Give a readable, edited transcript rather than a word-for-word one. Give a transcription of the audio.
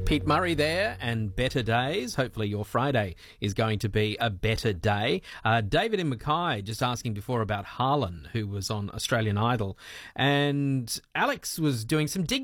Pete Murray there and Better Days. Hopefully your Friday is going to be a better day. David in Mackay just asking before about Harlan, who was on Australian Idol. And Alex was doing some digging